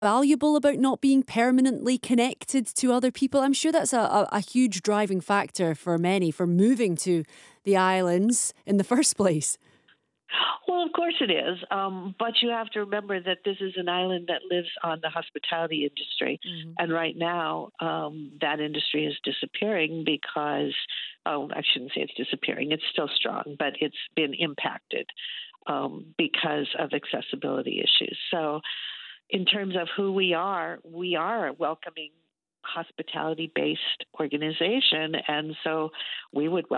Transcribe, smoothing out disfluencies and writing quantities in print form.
valuable about not being permanently connected to other people? I'm sure that's a huge driving factor for many for moving to the islands in the first place. Well, of course it is. But you have to remember that this is an island that lives on the hospitality industry. Hmm. And right now, that industry is disappearing because, oh, I shouldn't say it's disappearing. It's still strong, but it's been impacted because of accessibility issues. So, in terms of who we are a welcoming hospitality based organization. And so we would